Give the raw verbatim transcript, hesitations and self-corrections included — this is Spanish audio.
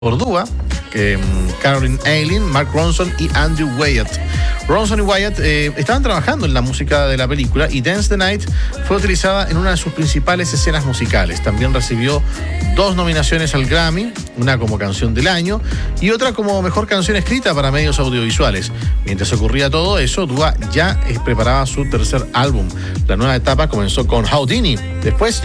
por Dua, eh, Caroline Eileen, Mark Ronson y Andrew Wyatt. Ronson y Wyatt eh, estaban trabajando en la música de la película y Dance the Night fue utilizada en una de sus principales escenas musicales. También recibió dos nominaciones al Grammy, una como canción del año y otra como mejor canción escrita para medios audiovisuales. Mientras ocurría todo eso, Dua ya preparaba su tercer álbum. La nueva etapa comenzó con Houdini. Después